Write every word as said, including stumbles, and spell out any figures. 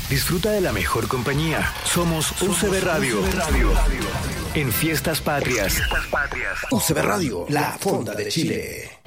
Disfruta de la mejor compañía. Somos U C B Radio. En Fiestas Patrias. U C B Radio, la fonda de Chile.